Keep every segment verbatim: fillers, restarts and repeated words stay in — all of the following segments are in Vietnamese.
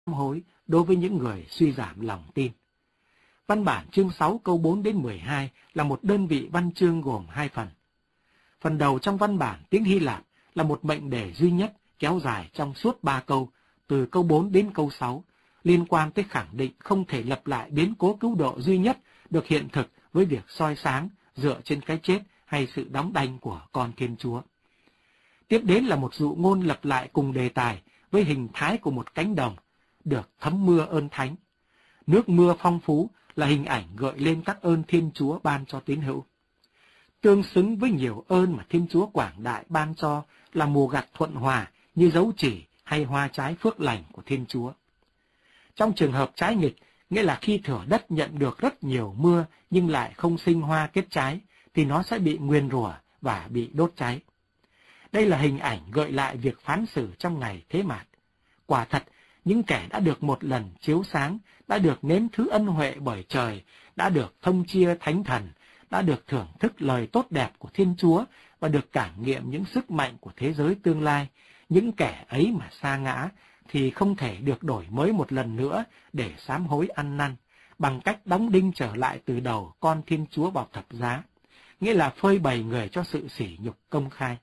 hối đối với những người suy giảm lòng tin. Văn bản chương sáu câu bốn đến mười hai là một đơn vị văn chương gồm hai phần. Phần đầu trong văn bản tiếng Hy Lạp là một mệnh đề duy nhất kéo dài trong suốt ba câu, từ câu bốn đến câu sáu, liên quan tới khẳng định không thể lặp lại biến cố cứu độ duy nhất được hiện thực với việc soi sáng dựa trên cái chết hay sự đóng đanh của con Thiên Chúa. Tiếp đến là một dụ ngôn lặp lại cùng đề tài với hình thái của một cánh đồng, được thấm mưa ơn thánh. Nước mưa phong phú là hình ảnh gợi lên các ơn Thiên Chúa ban cho tín hữu. Tương xứng với nhiều ơn mà Thiên Chúa quảng đại ban cho là mùa gặt thuận hòa như dấu chỉ hay hoa trái phước lành của Thiên Chúa. Trong trường hợp trái nghịch, nghĩa là khi thửa đất nhận được rất nhiều mưa nhưng lại không sinh hoa kết trái, thì nó sẽ bị nguyền rủa và bị đốt cháy. Đây là hình ảnh gợi lại việc phán xử trong ngày thế mạt. Quả thật, những kẻ đã được một lần chiếu sáng, đã được nếm thứ ân huệ bởi trời, đã được thông chia thánh thần, đã được thưởng thức lời tốt đẹp của Thiên Chúa và được cảm nghiệm những sức mạnh của thế giới tương lai. Những kẻ ấy mà sa ngã thì không thể được đổi mới một lần nữa để sám hối ăn năn, bằng cách đóng đinh trở lại từ đầu con Thiên Chúa vào thập giá, nghĩa là phơi bày người cho sự sỉ nhục công khai.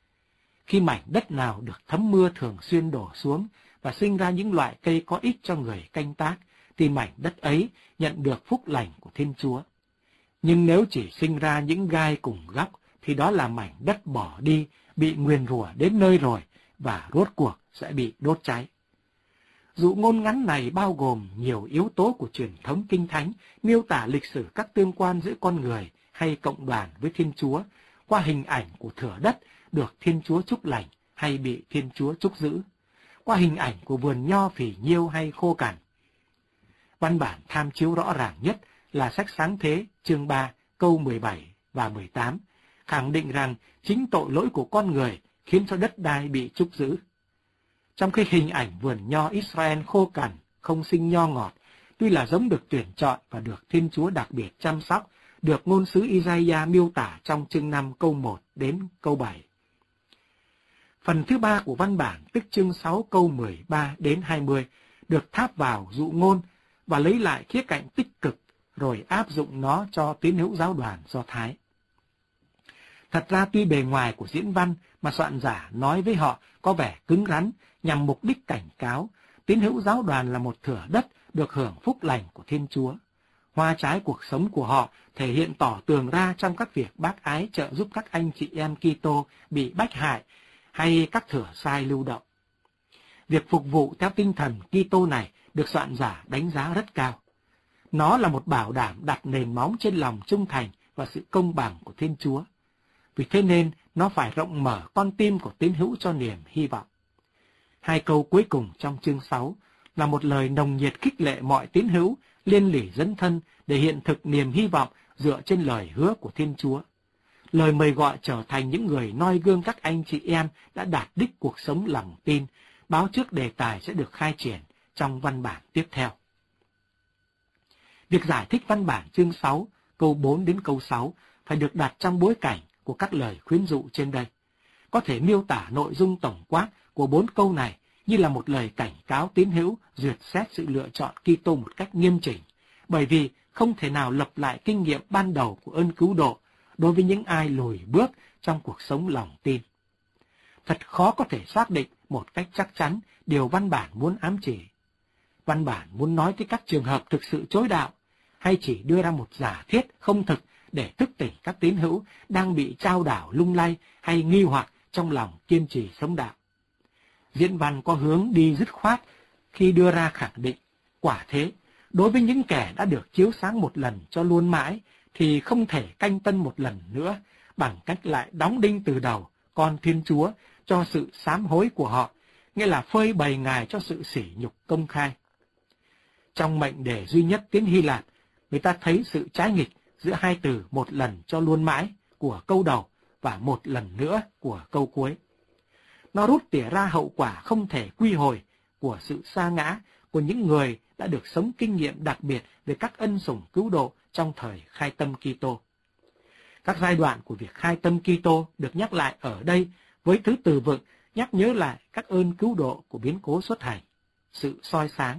Khi mảnh đất nào được thấm mưa thường xuyên đổ xuống và sinh ra những loại cây có ích cho người canh tác, thì mảnh đất ấy nhận được phúc lành của Thiên Chúa. Nhưng nếu chỉ sinh ra những gai cùng góc, thì đó là mảnh đất bỏ đi, bị nguyền rủa đến nơi rồi, và rốt cuộc sẽ bị đốt cháy. Dụ ngôn ngắn này bao gồm nhiều yếu tố của truyền thống Kinh Thánh, miêu tả lịch sử các tương quan giữa con người hay cộng đoàn với Thiên Chúa, qua hình ảnh của thửa đất được Thiên Chúa chúc lành hay bị Thiên Chúa chúc giữ, qua hình ảnh của vườn nho phì nhiêu hay khô cằn. Văn bản tham chiếu rõ ràng nhất là sách Sáng Thế chương ba câu mười bảy và mười tám, khẳng định rằng chính tội lỗi của con người khiến cho đất đai bị trúc giữ. Trong khi hình ảnh vườn nho Israel khô cằn, không sinh nho ngọt, tuy là giống được tuyển chọn và được Thiên Chúa đặc biệt chăm sóc, được ngôn sứ Isaiah miêu tả trong chương năm câu một đến câu bảy. Phần thứ ba của văn bản, tức chương sáu câu mười ba đến hai mươi, được tháp vào dụ ngôn và lấy lại khía cạnh tích cực rồi áp dụng nó cho tín hữu giáo đoàn Do Thái. Thật ra tuy bề ngoài của diễn văn mà soạn giả nói với họ có vẻ cứng rắn nhằm mục đích cảnh cáo, tín hữu giáo đoàn là một thửa đất được hưởng phúc lành của Thiên Chúa. Hoa trái cuộc sống của họ thể hiện tỏ tường ra trong các việc bác ái trợ giúp các anh chị em Kitô bị bách hại hay các thửa sai lưu động. Việc phục vụ theo tinh thần Kitô này được soạn giả đánh giá rất cao. Nó là một bảo đảm đặt nền móng trên lòng trung thành và sự công bằng của Thiên Chúa. Vì thế nên nó phải rộng mở con tim của tín hữu cho niềm hy vọng. Hai câu cuối cùng trong chương sáu là một lời nồng nhiệt khích lệ mọi tín hữu liên lỉ dấn thân để hiện thực niềm hy vọng dựa trên lời hứa của Thiên Chúa. Lời mời gọi trở thành những người noi gương các anh chị em đã đạt đích cuộc sống lòng tin, báo trước đề tài sẽ được khai triển trong văn bản tiếp theo. Việc giải thích văn bản chương sáu, câu bốn đến câu sáu phải được đặt trong bối cảnh của các lời khuyến dụ trên đây. Có thể miêu tả nội dung tổng quát của bốn câu này như là một lời cảnh cáo tín hữu duyệt xét sự lựa chọn Kitô một cách nghiêm chỉnh, bởi vì không thể nào lặp lại kinh nghiệm ban đầu của ơn cứu độ đối với những ai lùi bước trong cuộc sống lòng tin. Thật khó có thể xác định một cách chắc chắn điều văn bản muốn ám chỉ. Văn bản muốn nói tới các trường hợp thực sự chối đạo, hay chỉ đưa ra một giả thiết không thực để thức tỉnh các tín hữu đang bị chao đảo lung lay hay nghi hoặc trong lòng kiên trì sống đạo. Diễn văn có hướng đi dứt khoát khi đưa ra khẳng định, quả thế, đối với những kẻ đã được chiếu sáng một lần cho luôn mãi, thì không thể canh tân một lần nữa bằng cách lại đóng đinh từ đầu con Thiên Chúa cho sự sám hối của họ, nghĩa là phơi bày Ngài cho sự sỉ nhục công khai. Trong mệnh đề duy nhất tiếng Hy Lạp, người ta thấy sự trái nghịch giữa hai từ một lần cho luôn mãi của câu đầu và một lần nữa của câu cuối. Nó rút tỉa ra hậu quả không thể quy hồi của sự sa ngã của những người đã được sống kinh nghiệm đặc biệt về các ân sủng cứu độ trong thời khai tâm Kitô. Các giai đoạn của việc khai tâm Kitô được nhắc lại ở đây với thứ từ vựng nhắc nhớ lại các ơn cứu độ của biến cố xuất hành. sự soi sáng.